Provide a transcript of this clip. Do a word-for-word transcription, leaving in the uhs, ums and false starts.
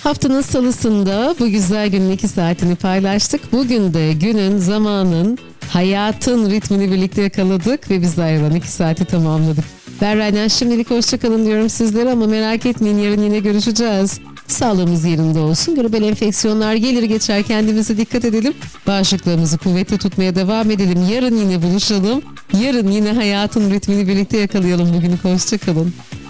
Haftanın salısında bu güzel günün iki saatini paylaştık. Bugün de günün, zamanın, hayatın ritmini birlikte yakaladık ve biz de ayrılan iki saati tamamladık. Ben Rayna, şimdilik hoşçakalın diyorum sizlere ama merak etmeyin, yarın yine görüşeceğiz. Sağlığımız yerinde olsun. Gribal enfeksiyonlar gelir geçer, kendimize dikkat edelim. Bağışıklığımızı kuvvetli tutmaya devam edelim. Yarın yine buluşalım. Yarın yine hayatın ritmini birlikte yakalayalım bugünü. Hoşçakalın.